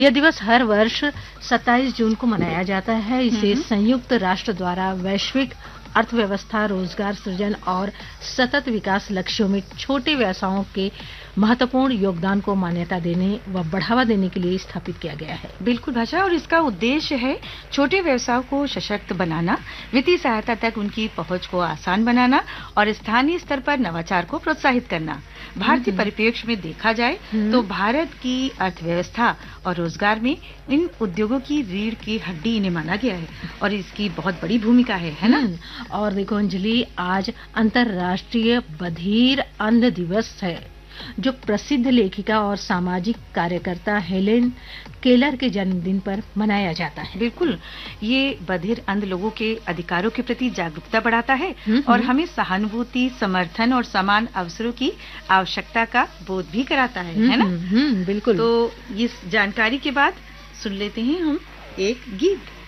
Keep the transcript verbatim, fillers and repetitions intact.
यह दिवस हर वर्ष सत्ताईस जून को मनाया जाता है। इसे संयुक्त राष्ट्र द्वारा वैश्विक अर्थव्यवस्था, रोजगार सृजन और सतत विकास लक्ष्यों में छोटे व्यवसायों के महत्वपूर्ण योगदान को मान्यता देने व बढ़ावा देने के लिए स्थापित किया गया है। बिल्कुल भाषा, और इसका उद्देश्य है छोटे व्यवसायों को सशक्त बनाना, वित्तीय सहायता तक उनकी पहुंच को आसान बनाना और स्थानीय स्तर पर नवाचार को प्रोत्साहित करना। भारतीय परिप्रेक्ष्य में देखा जाए तो भारत की अर्थव्यवस्था और रोजगार में इन उद्योगों की रीढ़ की हड्डी इन्हें माना गया है और इसकी बहुत बड़ी भूमिका है, है ना? और देखो अंजलि, आज अंतर्राष्ट्रीय बधिर अंध दिवस है, जो प्रसिद्ध लेखिका और सामाजिक कार्यकर्ता हेलेन केलर के जन्मदिन पर मनाया जाता है। बिल्कुल, ये बधिर अंध लोगों के अधिकारों के प्रति जागरूकता बढ़ाता है और हमें सहानुभूति, समर्थन और समान अवसरों की आवश्यकता का बोध भी कराता है, है ना? बिल्कुल। तो इस जानकारी के बाद सुन लेते हैं हम एक गीत।